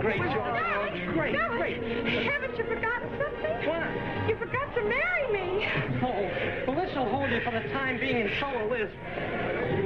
great job. Great, No, great. haven't you forgotten something? What? You forgot to marry me. Oh, well, this'll hold you for the time being, and so will this.